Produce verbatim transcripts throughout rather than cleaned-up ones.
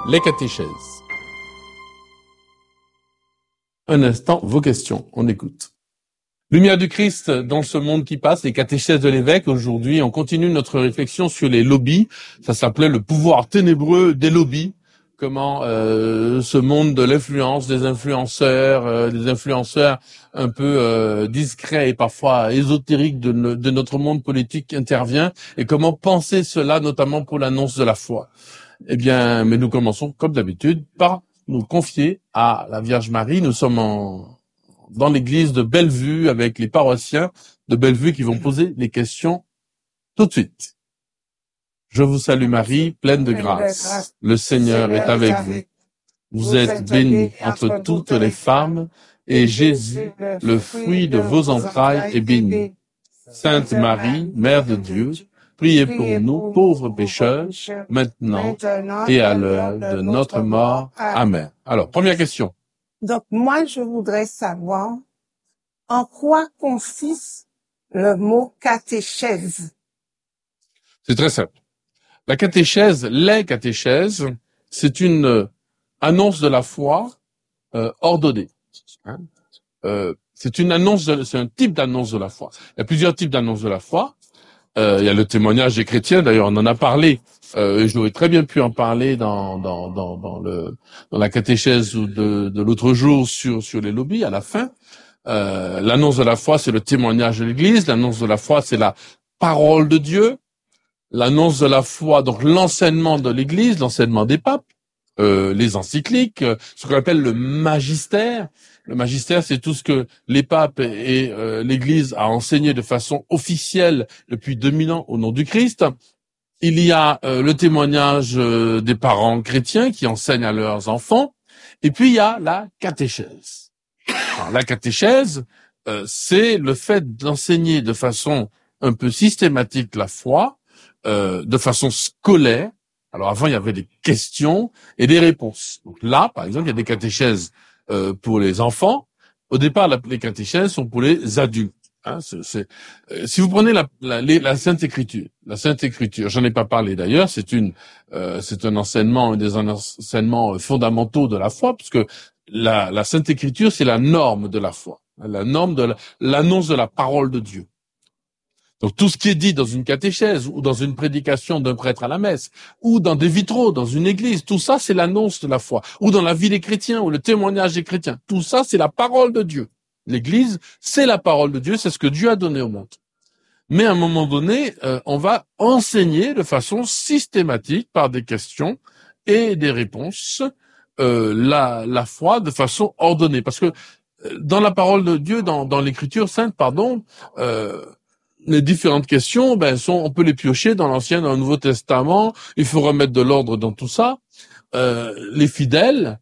Les catéchèses. Un instant, vos questions, on écoute. Lumière du Christ dans ce monde qui passe, les catéchèses de l'évêque. Aujourd'hui, on continue notre réflexion sur les lobbies. Ça s'appelait le pouvoir ténébreux des lobbies. Comment euh, ce monde de l'influence, des influenceurs, euh, des influenceurs un peu euh, discrets et parfois ésotériques de, no- de notre monde politique intervient, et comment penser cela, notamment pour l'annonce de la foi. Eh bien, mais nous commençons, comme d'habitude, par nous confier à la Vierge Marie. Nous sommes en, dans l'église de Bellevue avec les paroissiens de Bellevue qui vont poser les questions tout de suite. Je vous salue Marie, pleine de grâce. Le Seigneur est avec vous. Vous êtes bénie entre toutes les femmes, et Jésus, le fruit de vos entrailles, est béni. Sainte Marie, Mère de Dieu, priez pour nous pauvres pécheurs, maintenant et à l'heure de notre mort. Amen. Alors, première question. Donc, moi, je voudrais savoir en quoi consiste le mot catéchèse. C'est très simple. La catéchèse, les catéchèses, c'est une euh, annonce de la foi euh, ordonnée. Hein. Euh, c'est une annonce, de- c'est un type d'annonce de la foi. Il y a plusieurs types d'annonces de la foi. Euh, il y a le témoignage des chrétiens. D'ailleurs, on en a parlé. Euh, et j'aurais très bien pu en parler dans dans dans, dans le dans la catéchèse de, de l'autre jour sur sur les lobbies à la fin. Euh, l'annonce de la foi, c'est le témoignage de l'Église. L'annonce de la foi, c'est la parole de Dieu. L'annonce de la foi, donc l'enseignement de l'Église, l'enseignement des papes, euh, les encycliques, euh, ce qu'on appelle le magistère. Le magistère, c'est tout ce que les papes et euh, l'Église a enseigné de façon officielle depuis deux mille ans au nom du Christ. Il y a euh, le témoignage euh, des parents chrétiens qui enseignent à leurs enfants. Et puis, il y a la catéchèse. Alors, la catéchèse, euh, c'est le fait d'enseigner de façon un peu systématique la foi, euh, de façon scolaire. Alors avant, il y avait des questions et des réponses. Donc là, par exemple, il y a des catéchèses euh, pour les enfants. Au départ, la- les catéchèses sont pour les adultes. Hein, c'est, c'est- euh, si vous prenez la, la, les- la Sainte Écriture, la Sainte Écriture, j'en ai pas parlé d'ailleurs, c'est une, euh, c'est un enseignement, un des enseignements euh, fondamentaux de la foi, parce que la, la Sainte Écriture, c'est la norme de la foi, hein, la norme de la- l'annonce de la parole de Dieu. Donc tout ce qui est dit dans une catéchèse ou dans une prédication d'un prêtre à la messe ou dans des vitraux, dans une église, tout ça c'est l'annonce de la foi. Ou dans la vie des chrétiens ou le témoignage des chrétiens, tout ça c'est la parole de Dieu. L'église, c'est la parole de Dieu, c'est ce que Dieu a donné au monde. Mais à un moment donné, euh, on va enseigner de façon systématique par des questions et des réponses euh, la, la foi de façon ordonnée. Parce que euh, dans la parole de Dieu, dans, dans l'Écriture sainte, pardon, euh, les différentes questions, ben, sont, on peut les piocher dans l'Ancien, dans le Nouveau Testament. Il faut remettre de l'ordre dans tout ça. Euh, les fidèles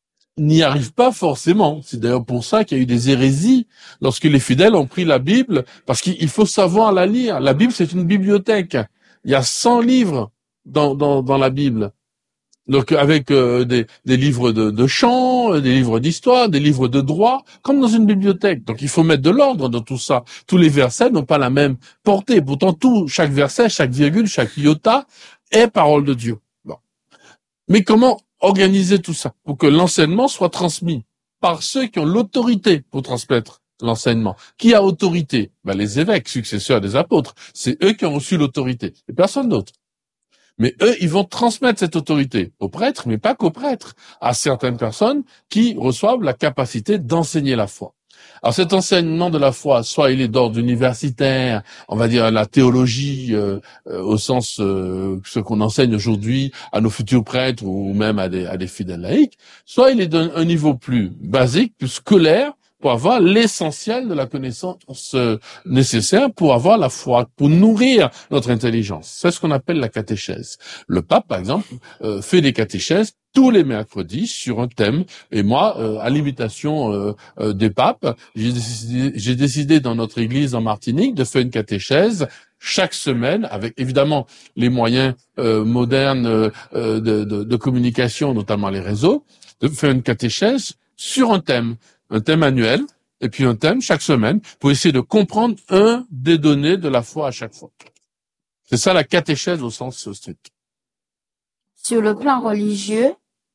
n'y arrivent pas forcément. C'est d'ailleurs pour ça qu'il y a eu des hérésies lorsque les fidèles ont pris la Bible, parce qu'il faut savoir la lire. La Bible, c'est une bibliothèque. Il y a cent livres dans, dans, dans la Bible. Donc avec euh, des, des livres de, de chants, des livres d'histoire, des livres de droit, comme dans une bibliothèque. Donc il faut mettre de l'ordre dans tout ça. Tous les versets n'ont pas la même portée. Pourtant, tout, chaque verset, chaque virgule, chaque iota est parole de Dieu. Bon. Mais comment organiser tout ça pour que l'enseignement soit transmis par ceux qui ont l'autorité pour transmettre l'enseignement? Qui a autorité? Ben, les évêques, successeurs des apôtres. C'est eux qui ont reçu l'autorité, et personne d'autre. Mais eux, ils vont transmettre cette autorité aux prêtres, mais pas qu'aux prêtres, à certaines personnes qui reçoivent la capacité d'enseigner la foi. Alors cet enseignement de la foi, soit il est d'ordre universitaire, on va dire la théologie euh, euh, au sens euh, ce qu'on enseigne aujourd'hui à nos futurs prêtres ou même à des, à des fidèles laïcs, soit il est d'un niveau plus basique, plus scolaire, pour avoir l'essentiel de la connaissance euh, nécessaire pour avoir la foi, pour nourrir notre intelligence. C'est ce qu'on appelle la catéchèse. Le pape, par exemple, euh, fait des catéchèses tous les mercredis sur un thème. Et moi, euh, à l'imitation euh, euh, des papes, j'ai décidé, j'ai décidé dans notre église en Martinique de faire une catéchèse chaque semaine, avec évidemment les moyens euh, modernes euh, de, de, de communication, notamment les réseaux, de faire une catéchèse sur un thème. Un thème annuel, et puis un thème chaque semaine, pour essayer de comprendre un des données de la foi à chaque fois. C'est ça la catéchèse au sens strict. Sur le plan religieux,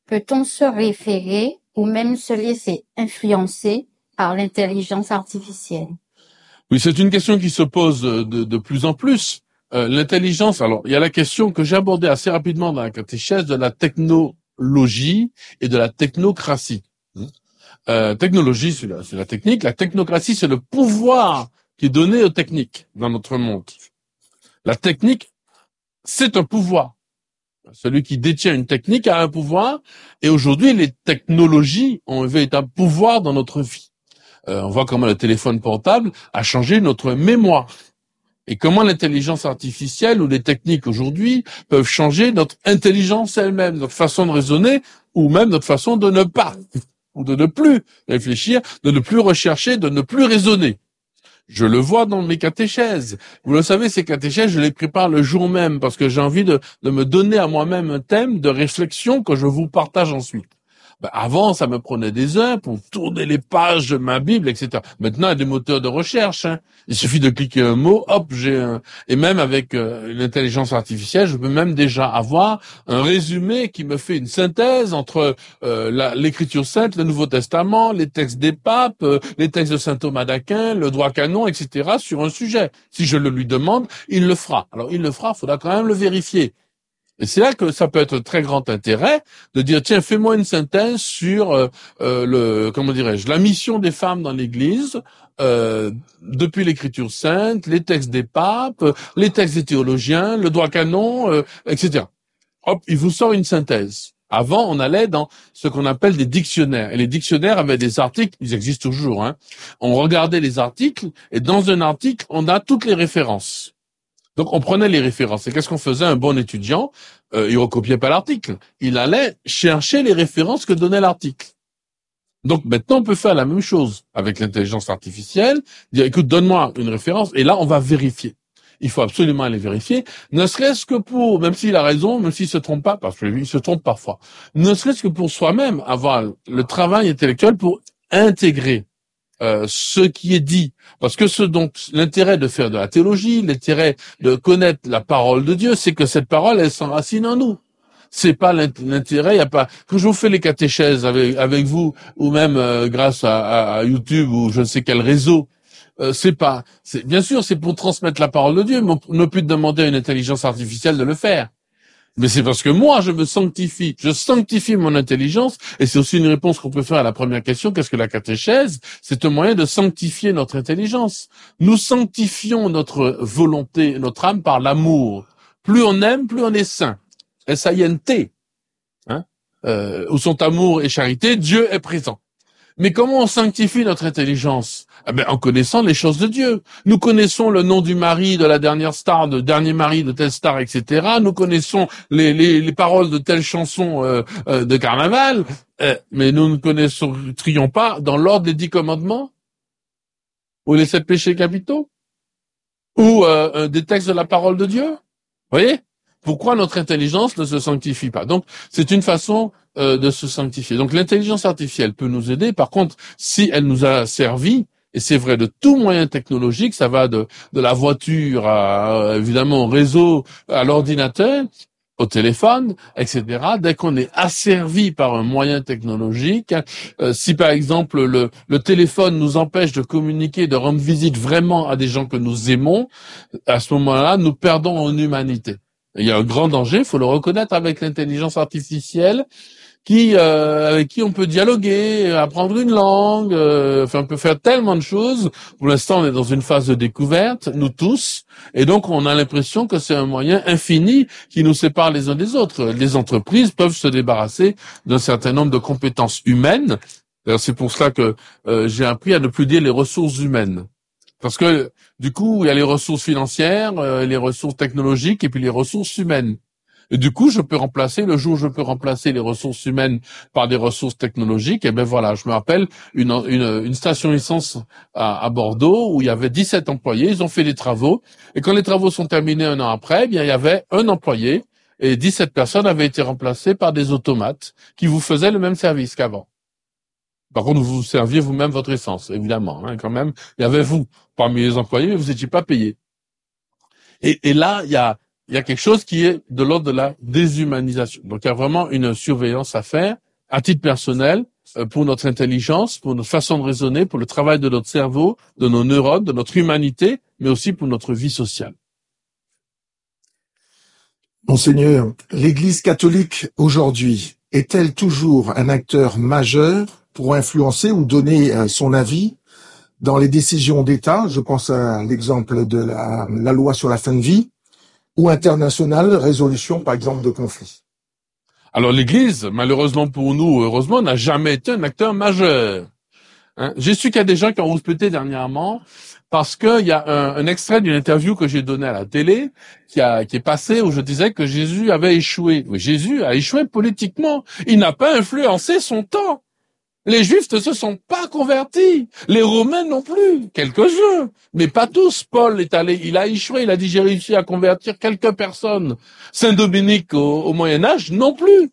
peut-on se référer ou même se laisser influencer par l'intelligence artificielle? Oui, c'est une question qui se pose de, de plus en plus. Euh, l'intelligence, alors il y a la question que j'ai abordée assez rapidement dans la catéchèse de la technologie et de la technocratie. Euh, technologie, c'est la, c'est la technique. La technocratie, c'est le pouvoir qui est donné aux techniques dans notre monde. La technique, c'est un pouvoir. Celui qui détient une technique a un pouvoir, et aujourd'hui, les technologies ont un véritable pouvoir dans notre vie. Euh, on voit comment le téléphone portable a changé notre mémoire. Et comment l'intelligence artificielle ou les techniques aujourd'hui peuvent changer notre intelligence elle-même, notre façon de raisonner, ou même notre façon de ne pas, ou de ne plus réfléchir, de ne plus rechercher, de ne plus raisonner. Je le vois dans mes catéchèses. Vous le savez, ces catéchèses, je les prépare le jour même parce que j'ai envie de, de me donner à moi-même un thème de réflexion que je vous partage ensuite. Ben, avant, ça me prenait des heures pour tourner les pages de ma Bible, et cetera. Maintenant, il y a des moteurs de recherche. Hein. Il suffit de cliquer un mot, hop, j'ai un... Et même avec euh, une intelligence artificielle, je peux même déjà avoir un résumé qui me fait une synthèse entre euh, la, l'Écriture sainte, le Nouveau Testament, les textes des papes, euh, les textes de saint Thomas d'Aquin, le droit canon, et cetera sur un sujet. Si je le lui demande, il le fera. Alors, il le fera, il faudra quand même le vérifier. Et c'est là que ça peut être de très grand intérêt de dire, tiens, fais-moi une synthèse sur euh, euh, le, comment dirais-je, la mission des femmes dans l'Église euh, depuis l'Écriture sainte, les textes des papes, les textes des théologiens, le droit canon, euh, et cetera. Hop, il vous sort une synthèse. Avant, on allait dans ce qu'on appelle des dictionnaires. Et les dictionnaires avaient des articles, ils existent toujours. Hein. On regardait les articles, et dans un article, on a toutes les références. Donc, on prenait les références. Et qu'est-ce qu'on faisait? Un bon étudiant, euh, il recopiait pas l'article. Il allait chercher les références que donnait l'article. Donc, maintenant, on peut faire la même chose avec l'intelligence artificielle. Dire, écoute, donne-moi une référence. Et là, on va vérifier. Il faut absolument aller vérifier. Ne serait-ce que pour, même s'il a raison, même s'il se trompe pas, parce qu'il se trompe parfois. Ne serait-ce que pour soi-même avoir le travail intellectuel pour intégrer Euh, ce qui est dit, parce que ce dont l'intérêt de faire de la théologie, l'intérêt de connaître la parole de Dieu, c'est que cette parole, elle s'enracine en nous. C'est pas l'intérêt, il y a pas. Quand je vous fais les catéchèses avec avec vous, ou même euh, grâce à, à, à YouTube ou je ne sais quel réseau, euh, c'est pas. C'est bien sûr, c'est pour transmettre la parole de Dieu, mais on ne peut plus demander à une intelligence artificielle de le faire. Mais c'est parce que moi, je me sanctifie. Je sanctifie mon intelligence. Et c'est aussi une réponse qu'on peut faire à la première question. Qu'est-ce que la catéchèse? C'est un moyen de sanctifier notre intelligence. Nous sanctifions notre volonté, notre âme par l'amour. Plus on aime, plus on est saint. S A I N T. Hein? Euh, où sont amour et charité, Dieu est présent. Mais comment on sanctifie notre intelligence? Eh ben, en connaissant les choses de Dieu. Nous connaissons le nom du mari de la dernière star, de dernier mari de telle star, et cetera. Nous connaissons les, les, les paroles de telle chanson euh, euh, de carnaval, euh, mais nous ne connaissons trions pas dans l'ordre des dix commandements, ou les sept péchés capitaux, ou euh, des textes de la parole de Dieu. Vous voyez? Pourquoi notre intelligence ne se sanctifie pas? Donc, c'est une façon euh, de se sanctifier. Donc, l'intelligence artificielle peut nous aider. Par contre, si elle nous a servi, et c'est vrai de tout moyen technologique, ça va de, de la voiture à, évidemment, au réseau, à l'ordinateur, au téléphone, et cetera. Dès qu'on est asservi par un moyen technologique, euh, si par exemple le, le téléphone nous empêche de communiquer, de rendre visite vraiment à des gens que nous aimons, à ce moment-là, nous perdons en humanité. Il y a un grand danger, il faut le reconnaître, avec l'intelligence artificielle, qui euh, avec qui on peut dialoguer, apprendre une langue, euh, enfin on peut faire tellement de choses. Pour l'instant, on est dans une phase de découverte, nous tous, et donc on a l'impression que c'est un moyen infini qui nous sépare les uns des autres. Les entreprises peuvent se débarrasser d'un certain nombre de compétences humaines. D'ailleurs, c'est pour cela que euh, j'ai appris à ne plus dire les ressources humaines. Parce que, du coup, il y a les ressources financières, euh, les ressources technologiques et puis les ressources humaines. Et du coup, je peux remplacer, le jour où je peux remplacer les ressources humaines par des ressources technologiques, et ben voilà, je me rappelle une, une, une station essence à, à Bordeaux où il y avait dix-sept employés, ils ont fait des travaux, et quand les travaux sont terminés un an après, eh bien, il y avait un employé, et dix-sept personnes avaient été remplacées par des automates qui vous faisaient le même service qu'avant. Par contre, vous serviez vous-même votre essence, évidemment, hein, quand même. Il y avait vous parmi les employés, mais vous n'étiez pas payé. Et, et là, il y a il y a quelque chose qui est de l'ordre de la déshumanisation. Donc il y a vraiment une surveillance à faire, à titre personnel, pour notre intelligence, pour notre façon de raisonner, pour le travail de notre cerveau, de nos neurones, de notre humanité, mais aussi pour notre vie sociale. Monseigneur, l'Église catholique aujourd'hui est-elle toujours un acteur majeur pour influencer ou donner son avis dans les décisions d'État? Je pense à l'exemple de la, la loi sur la fin de vie, ou internationale, résolution par exemple de conflits. Alors l'Église, malheureusement pour nous, heureusement, n'a jamais été un acteur majeur. Hein? J'ai su qu'il y a des gens qui ont rouspété dernièrement parce qu'il y a un, un extrait d'une interview que j'ai donnée à la télé qui, a, qui est passé où je disais que Jésus avait échoué. Oui, Jésus a échoué politiquement. Il n'a pas influencé son temps. Les Juifs ne se sont pas convertis. Les Romains non plus. Quelques-uns, mais pas tous. Paul est allé, il a échoué. Il a dit j'ai réussi à convertir quelques personnes. Saint Dominique au, au Moyen Âge non plus.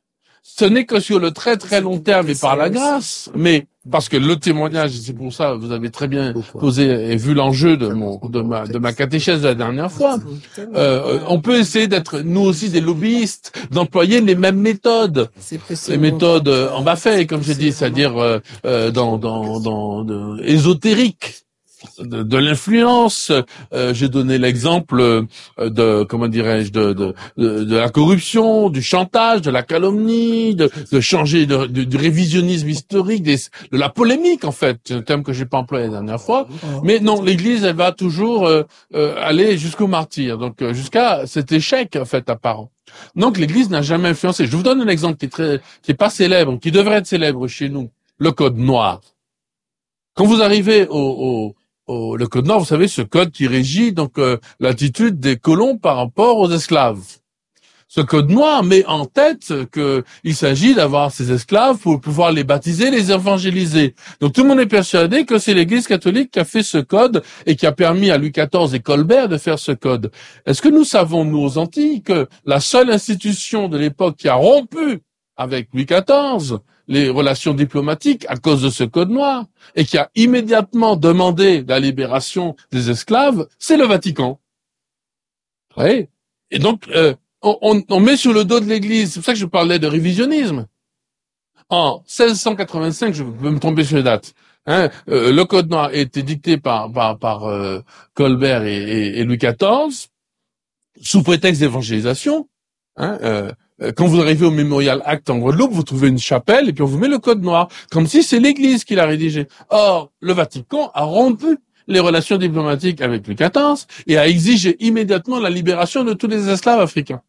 Ce n'est que sur le très très long terme et par la grâce. Mais parce que le témoignage, c'est pour ça, vous avez très bien posé et vu l'enjeu de mon de ma de ma catéchèse de la dernière fois. Euh, on peut essayer d'être nous aussi des lobbyistes, d'employer les mêmes méthodes, les méthodes en bas fait, comme j'ai dit, c'est-à-dire euh, euh, dans dans dans de, ésotérique. De, de l'influence. Euh, j'ai donné l'exemple de, comment dirais-je, de, de, de, de la corruption, du chantage, de la calomnie, de, de changer, de, de, du révisionnisme historique, des, de la polémique en fait, c'est un terme que j'ai pas employé la dernière fois. Mais non, l'Église, elle va toujours euh, euh, aller jusqu'au martyr, donc euh, jusqu'à cet échec en fait apparent. Donc l'Église n'a jamais influencé. Je vous donne un exemple qui est très, qui est pas célèbre, qui devrait être célèbre chez nous, le Code noir. Quand vous arrivez au, au Oh, le code noir, vous savez, ce code qui régit donc euh, l'attitude des colons par rapport aux esclaves. Ce code noir met en tête qu'il s'agit d'avoir ces esclaves pour pouvoir les baptiser, les évangéliser. Donc tout le monde est persuadé que c'est l'Église catholique qui a fait ce code et qui a permis à Louis quatorze et Colbert de faire ce code. Est-ce que nous savons, nous aux Antilles, que la seule institution de l'époque qui a rompu avec Louis quatorze les relations diplomatiques à cause de ce code noir et qui a immédiatement demandé la libération des esclaves, c'est le Vatican. Oui. Et donc, euh, on, on, on met sur le dos de l'Église, c'est pour ça que je parlais de révisionnisme. En seize cent quatre-vingt-cinq, je peux me tromper sur les dates, hein, euh, le code noir a été dicté par, par, par euh, Colbert et, et, et Louis quatorze, sous prétexte d'évangélisation, hein, euh, quand vous arrivez au Memorial Act en Guadeloupe, vous trouvez une chapelle et puis on vous met le code noir, comme si c'est l'Église qui l'a rédigé. Or, le Vatican a rompu les relations diplomatiques avec Louis quatorze et a exigé immédiatement la libération de tous les esclaves africains.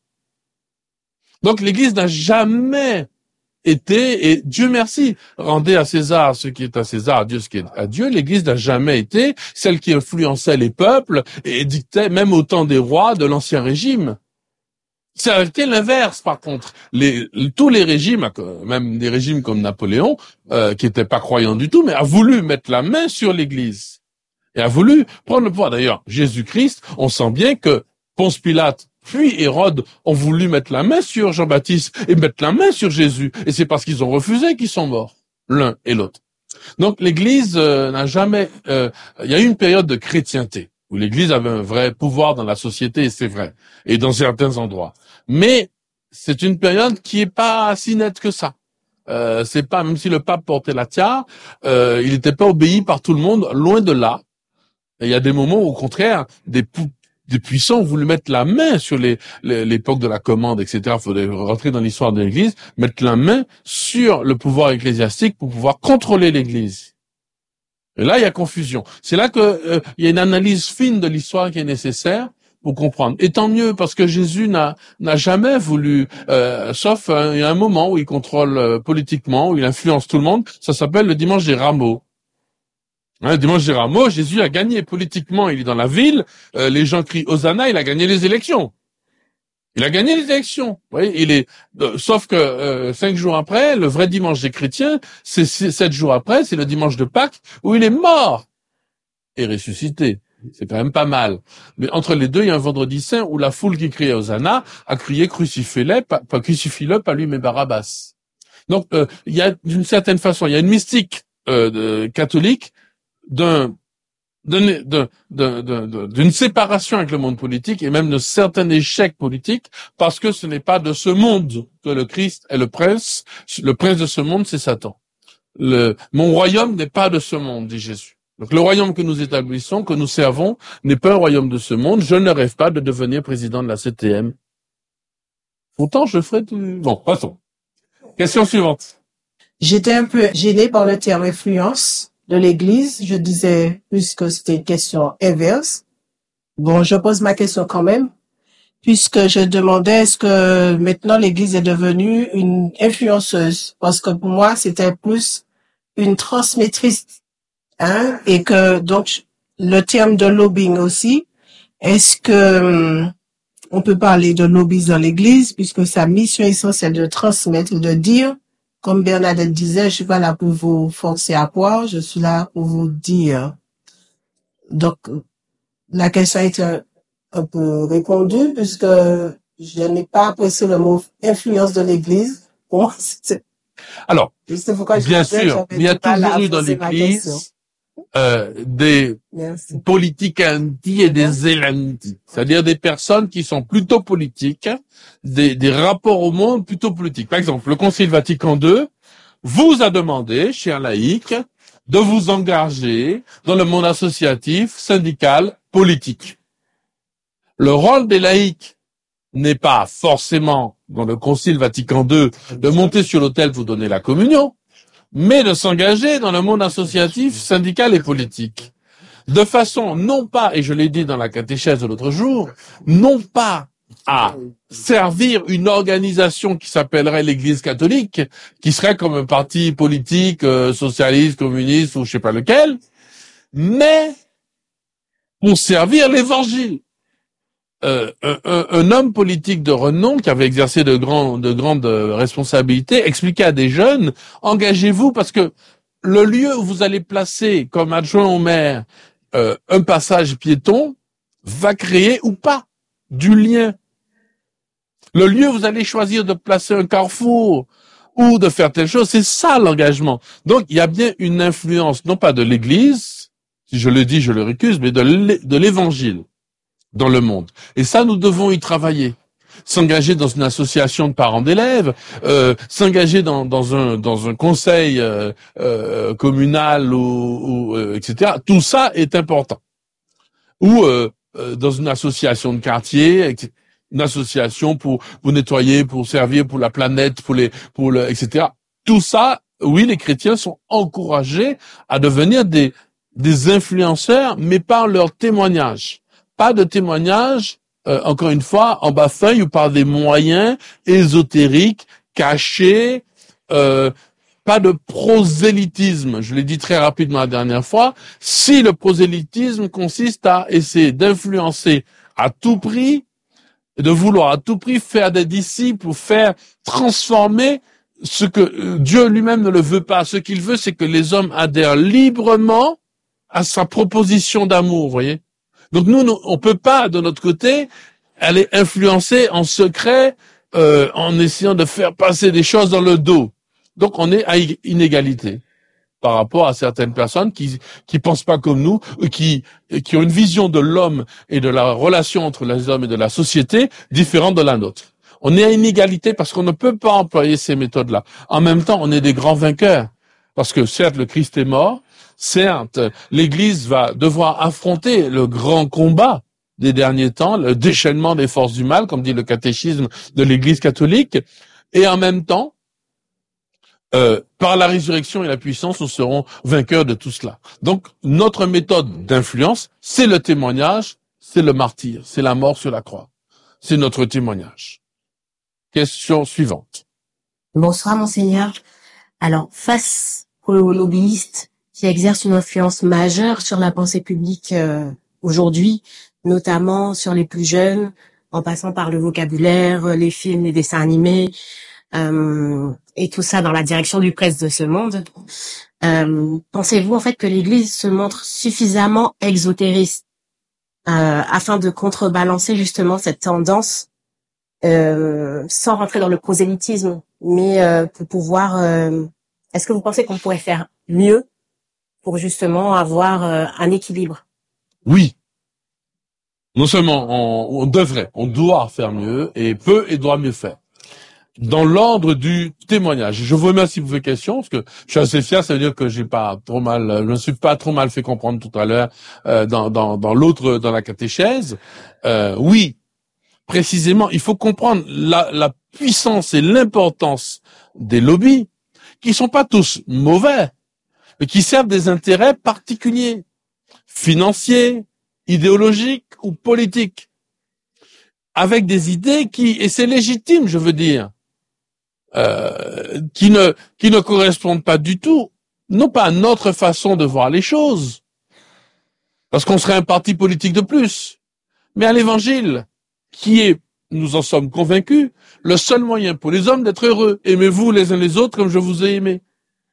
Donc l'Église n'a jamais été, et Dieu merci, rendez à César ce qui est à César, à Dieu ce qui est à Dieu, l'Église n'a jamais été celle qui influençait les peuples et dictait, même au temps des rois de l'Ancien Régime. Ça a été l'inverse, par contre. Les, tous les régimes, même des régimes comme Napoléon, euh, qui n'étaient pas croyants du tout, mais a voulu mettre la main sur l'Église. Et a voulu prendre le pouvoir. D'ailleurs, Jésus-Christ, on sent bien que Ponce Pilate, puis Hérode, ont voulu mettre la main sur Jean-Baptiste et mettre la main sur Jésus. Et c'est parce qu'ils ont refusé qu'ils sont morts, l'un et l'autre. Donc l'Église euh, n'a jamais... Euh, il y a eu une période de chrétienté, où l'Église avait un vrai pouvoir dans la société, et c'est vrai, et dans certains endroits. Mais c'est une période qui est pas si nette que ça. Euh, c'est pas, même si le pape portait la tiare, euh, il n'était pas obéi par tout le monde, loin de là. Et il y a des moments où, au contraire, des, pu- des puissants ont voulu mettre la main sur les, les- l'époque de la commande, et cetera. Il faudrait rentrer dans l'histoire de l'Église, mettre la main sur le pouvoir ecclésiastique pour pouvoir contrôler l'Église. Et là, il y a confusion. C'est là que euh, il y a une analyse fine de l'histoire qui est nécessaire pour comprendre. Et tant mieux, parce que Jésus n'a n'a jamais voulu, euh, sauf euh, il y a un moment où il contrôle euh, politiquement, où il influence tout le monde. Ça s'appelle le dimanche des Rameaux. Hein, le dimanche des Rameaux, Jésus a gagné politiquement. Il est dans la ville, euh, les gens crient Hosanna, il a gagné les élections. Il a gagné les élections. Vous voyez, il est. Euh, sauf que euh, cinq jours après, le vrai dimanche des chrétiens, c'est six- sept jours après, c'est le dimanche de Pâques où il est mort et ressuscité. C'est quand même pas mal. Mais entre les deux, il y a un vendredi saint où la foule qui criait Hosanna a crié crucifie-le, pas, pas crucifie-le, pas lui mais Barabbas. Donc euh, il y a d'une certaine façon, il y a une mystique euh, de, catholique d'un d'une de, de, de, de, d'une séparation avec le monde politique et même de certains échecs politiques, parce que ce n'est pas de ce monde que le Christ est le prince. Le prince de ce monde, c'est Satan. Le, mon royaume n'est pas de ce monde, dit Jésus. Donc le royaume que nous établissons, que nous servons, n'est pas un royaume de ce monde. Je ne rêve pas de devenir président de la C T M. Pourtant, je ferai tout... Bon, passons. Question suivante. J'étais un peu gênée par le terme influence de l'Église. Je disais plus que c'était une question inverse. Bon, je pose ma question quand même, puisque je demandais est-ce que maintenant l'Église est devenue une influenceuse, parce que pour moi c'était plus une transmettrice, hein, et que donc le terme de lobbying aussi. Est-ce que hum, on peut parler de lobbyisme dans l'Église, puisque sa mission essentielle est de transmettre, de dire, comme Bernadette disait, je suis pas là pour vous forcer à croire, je suis là pour vous dire. Donc la question est un, un peu répondue, puisque je n'ai pas apprécié le mot influence de l'Église. Pour moi, c'est Alors, c'est pourquoi je bien disais, sûr, j'avais il y a du mal à toujours eu dans poser ma question. l'Église euh, des Merci. politicanti et des elanti, c'est-à-dire des personnes qui sont plutôt politiques, des, des rapports au monde plutôt politiques. Par exemple, le Concile Vatican deux vous a demandé, chers laïcs, de vous engager dans le monde associatif, syndical, politique. Le rôle des laïcs n'est pas forcément, dans le Concile Vatican deux, de monter sur l'autel pour donner la communion, mais de s'engager dans le monde associatif, syndical et politique. De façon, non pas, et je l'ai dit dans la catéchèse de l'autre jour, non pas à servir une organisation qui s'appellerait l'Église catholique, qui serait comme un parti politique, euh, socialiste, communiste ou je sais pas lequel, mais pour servir l'Évangile. Euh, un, un, un homme politique de renom qui avait exercé de, grands, de grandes responsabilités expliquait à des jeunes, engagez-vous parce que le lieu où vous allez placer comme adjoint au maire euh, un passage piéton va créer ou pas du lien. Le lieu où vous allez choisir de placer un carrefour ou de faire telle chose, c'est ça l'engagement. Donc il y a bien une influence, non pas de l'Église, si je le dis, je le récuse, mais de l'Évangile dans le monde. Et ça, nous devons y travailler. S'engager dans une association de parents d'élèves, euh, s'engager dans, dans un dans un conseil euh, euh, communal ou, ou euh, et cetera. Tout ça est important. Ou euh, euh, dans une association de quartier, une association pour pour nettoyer, pour servir, pour la planète, pour les pour le et cetera. Tout ça, oui, les chrétiens sont encouragés à devenir des des influenceurs, mais par leur témoignage. Pas de témoignage, euh, encore une fois, en bas-feuille ou par des moyens ésotériques, cachés, euh, pas de prosélytisme. Je l'ai dit très rapidement la dernière fois. Si le prosélytisme consiste à essayer d'influencer à tout prix, de vouloir à tout prix faire des disciples ou faire transformer ce que Dieu lui-même ne le veut pas. Ce qu'il veut, c'est que les hommes adhèrent librement à sa proposition d'amour, vous voyez. Donc nous, nous, on peut pas, de notre côté, aller influencer en secret, euh, en essayant de faire passer des choses dans le dos. Donc on est à inégalité par rapport à certaines personnes qui qui pensent pas comme nous, qui qui ont une vision de l'homme et de la relation entre les hommes et de la société différente de la nôtre. On est à inégalité parce qu'on ne peut pas employer ces méthodes-là. En même temps, on est des grands vainqueurs parce que certes, le Christ est mort. Certes, l'Église va devoir affronter le grand combat des derniers temps, le déchaînement des forces du mal, comme dit le catéchisme de l'Église catholique, et en même temps, euh, par la résurrection et la puissance, nous serons vainqueurs de tout cela. Donc, notre méthode d'influence, c'est le témoignage, c'est le martyr, c'est la mort sur la croix. C'est notre témoignage. Question suivante. Bonsoir, Monseigneur. Alors, face aux lobbyistes qui exerce une influence majeure sur la pensée publique euh, aujourd'hui, notamment sur les plus jeunes, en passant par le vocabulaire, les films, les dessins animés, euh, et tout ça dans la direction du prince de ce monde. Euh, pensez-vous en fait que l'Église se montre suffisamment exotériste euh, afin de contrebalancer justement cette tendance, euh, sans rentrer dans le prosélytisme, mais euh, pour pouvoir... Euh, est-ce que vous pensez qu'on pourrait faire mieux pour justement avoir euh, un équilibre Oui. Non seulement on, on devrait, on doit faire mieux, et peut et doit mieux faire. Dans l'ordre du témoignage. Je vous remercie pour vos questions, parce que je suis assez fier, ça veut dire que j'ai pas trop mal, je me suis pas trop mal fait comprendre tout à l'heure, euh, dans, dans, dans l'autre, dans la catéchèse. Euh, oui. Précisément, il faut comprendre la, la puissance et l'importance des lobbies, qui sont pas tous mauvais, mais qui servent des intérêts particuliers, financiers, idéologiques ou politiques, avec des idées qui, et c'est légitime, je veux dire, euh, qui ne qui ne correspondent pas du tout, non pas à notre façon de voir les choses, parce qu'on serait un parti politique de plus, mais à l'Évangile, qui est, nous en sommes convaincus, le seul moyen pour les hommes d'être heureux. Aimez-vous les uns les autres comme je vous ai aimés.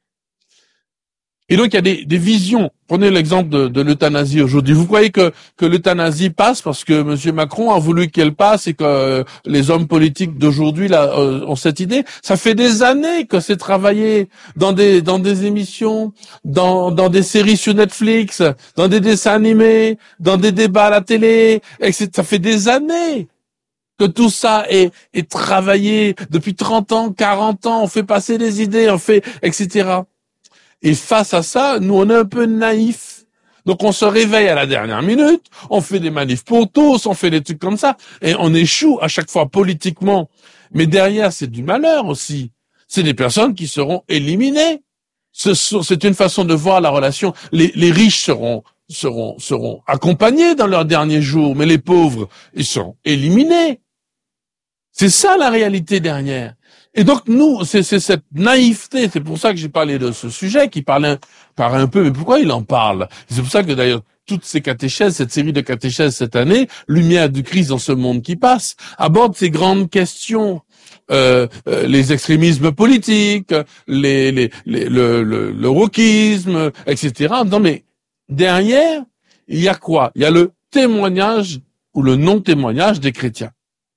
Et donc, il y a des, des visions. Prenez l'exemple de, de l'euthanasie aujourd'hui. Vous croyez que, que l'euthanasie passe parce que M. Macron a voulu qu'elle passe et que euh, les hommes politiques d'aujourd'hui là, euh, ont cette idée? Ça fait des années que c'est travaillé dans des, dans des émissions, dans, dans des séries sur Netflix, dans des dessins animés, dans des débats à la télé, et cetera. Ça fait des années que tout ça est, est travaillé depuis trente ans, quarante ans, on fait passer des idées, on fait, et cetera. Et face à ça, nous, on est un peu naïfs. Donc, on se réveille à la dernière minute, on fait des manifs pour tous, on fait des trucs comme ça, et on échoue à chaque fois politiquement. Mais derrière, c'est du malheur aussi. C'est des personnes qui seront éliminées. C'est une façon de voir la relation. Les, les riches seront, seront, seront accompagnés dans leurs derniers jours, mais les pauvres, ils seront éliminés. C'est ça la réalité derrière. Et donc nous, c'est cette naïveté, c'est pour ça que j'ai parlé de ce sujet, qui parlait, parlait un peu, mais pourquoi il en parle? C'est pour ça que d'ailleurs, toutes ces catéchèses, cette série de catéchèses cette année, Lumière du Christ dans ce monde qui passe, aborde ces grandes questions. Euh, euh, les extrémismes politiques, les, les, les, le, le, le wokisme, et cetera. Non mais, derrière, il y a quoi? Il y a le témoignage ou le non-témoignage des chrétiens,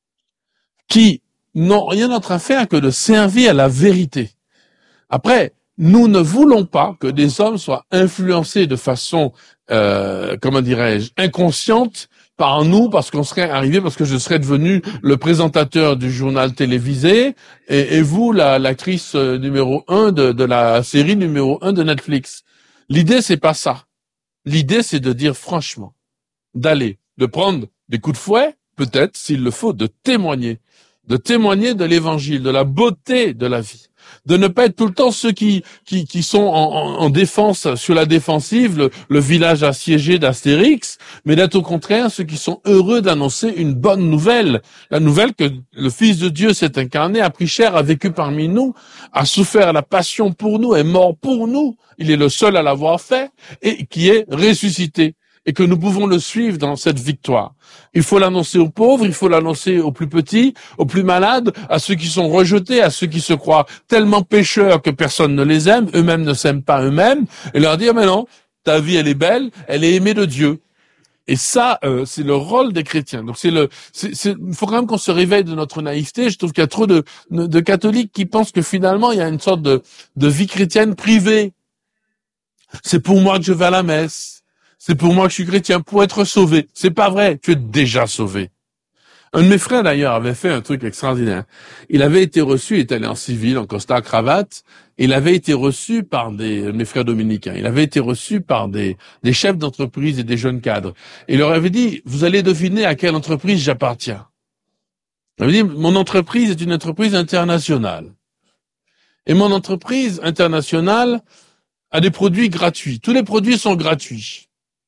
qui n'ont rien d'autre à faire que de servir à la vérité. Après, nous ne voulons pas que des hommes soient influencés de façon, euh, comment dirais-je, inconsciente par nous, parce qu'on serait arrivé, parce que je serais devenu le présentateur du journal télévisé, et, et vous, l'actrice la, numéro un de, de la série numéro un de Netflix. L'idée, c'est pas ça. L'idée, c'est de dire franchement, d'aller, de prendre des coups de fouet, peut-être, s'il le faut, de témoigner. de témoigner de l'évangile, de la beauté de la vie, de ne pas être tout le temps ceux qui qui, qui sont en, en, en défense, sur la défensive, le, le village assiégé d'Astérix, mais d'être au contraire ceux qui sont heureux d'annoncer une bonne nouvelle, la nouvelle que le Fils de Dieu s'est incarné, a pris chair, a vécu parmi nous, a souffert la passion pour nous, est mort pour nous, il est le seul à l'avoir fait, et qui est ressuscité. Et que nous pouvons le suivre dans cette victoire. Il faut l'annoncer aux pauvres, il faut l'annoncer aux plus petits, aux plus malades, à ceux qui sont rejetés, à ceux qui se croient tellement pécheurs que personne ne les aime, eux-mêmes ne s'aiment pas eux-mêmes, et leur dire, mais non, ta vie elle est belle, elle est aimée de Dieu. Et ça, euh, c'est le rôle des chrétiens. Donc c'est le, c'est, c'est, il faut quand même qu'on se réveille de notre naïveté. Je trouve qu'il y a trop de, de catholiques qui pensent que finalement il y a une sorte de, de vie chrétienne privée. C'est pour moi que je vais à la messe. C'est pour moi que je suis chrétien, pour être sauvé. C'est pas vrai, tu es déjà sauvé. Un de mes frères, d'ailleurs, avait fait un truc extraordinaire. Il avait été reçu, il était allé en civil, en costard, cravate, et il avait été reçu par des, mes frères dominicains, il avait été reçu par des, des chefs d'entreprise et des jeunes cadres. Et il leur avait dit, vous allez deviner à quelle entreprise j'appartiens. Il avait dit, mon entreprise est une entreprise internationale. Et mon entreprise internationale a des produits gratuits. Tous les produits sont gratuits.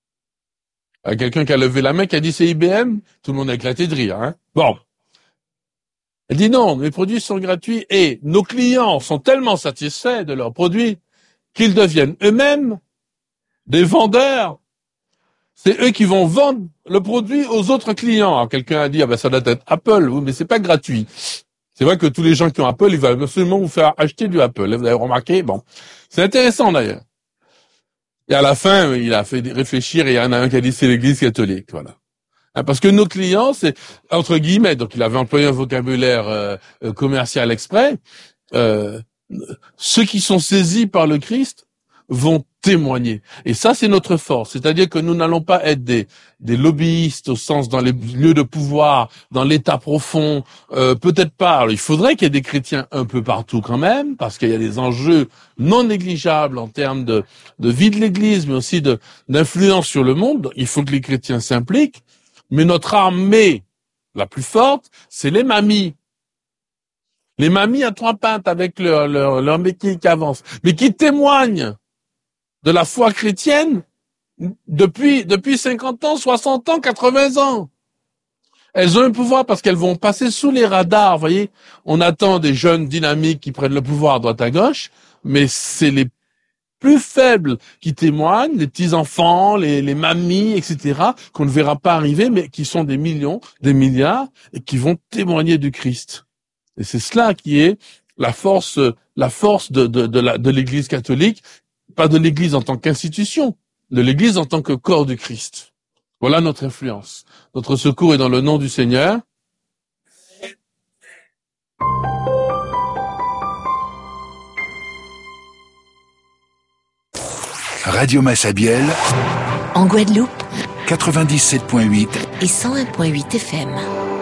À quelqu'un qui a levé la main, qui a dit c'est I B M, tout le monde a éclaté de rire. Hein. Bon. Elle dit non, mes produits sont gratuits et nos clients sont tellement satisfaits de leurs produits qu'ils deviennent eux-mêmes des vendeurs. C'est eux qui vont vendre le produit aux autres clients. Alors quelqu'un a dit, ah ben ça doit être Apple, oui, mais c'est pas gratuit. C'est vrai que tous les gens qui ont Apple, ils veulent absolument vous faire acheter du Apple. Vous avez remarqué? Bon. C'est intéressant d'ailleurs. Et à la fin, il a fait réfléchir et il y en a un qui a dit c'est l'Église catholique, voilà. Parce que nos clients, c'est entre guillemets, donc il avait employé un vocabulaire euh, commercial exprès. Euh, ceux qui sont saisis par le Christ vont témoigner. Et ça, c'est notre force. C'est-à-dire que nous n'allons pas être des, des lobbyistes au sens dans les lieux de pouvoir, dans l'état profond. Euh, peut-être pas. Alors, il faudrait qu'il y ait des chrétiens un peu partout quand même, parce qu'il y a des enjeux non négligeables en termes de, de vie de l'Église, mais aussi de d'influence sur le monde. Il faut que les chrétiens s'impliquent. Mais notre armée la plus forte, c'est les mamies. Les mamies à trois pattes avec leur, leur, leur béquille qui avance, mais qui témoignent de la foi chrétienne depuis depuis cinquante ans, soixante ans, quatre-vingts ans. Elles ont un pouvoir parce qu'elles vont passer sous les radars, vous voyez. On attend des jeunes dynamiques qui prennent le pouvoir à droite à gauche, mais c'est les plus faibles qui témoignent, les petits-enfants, les, les mamies, et cetera, qu'on ne verra pas arriver, mais qui sont des millions, des milliards, et qui vont témoigner du Christ. Et c'est cela qui est la force, la force de, de, de la, de l'Église catholique, pas de l'Église en tant qu'institution, de l'Église en tant que corps du Christ. Voilà notre influence. Notre secours est dans le nom du Seigneur. Radio Massabielle, en Guadeloupe, quatre-vingt-dix-sept point huit et cent un point huit F M.